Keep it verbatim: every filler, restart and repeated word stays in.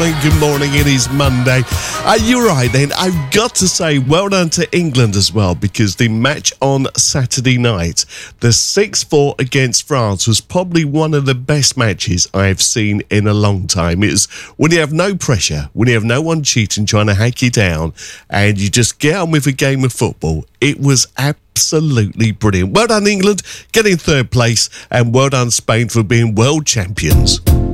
Good morning, it is Monday. Uh, you're right then, I've got to say well done to England as well, because the match on Saturday night, the six four against France, was probably one of the best matches I've seen in a long time. It was when you have no pressure, when you have no one cheating trying to hack you down, and you just get on with a game of football. It was absolutely brilliant. Well done England, getting third place, and well done Spain for being world champions.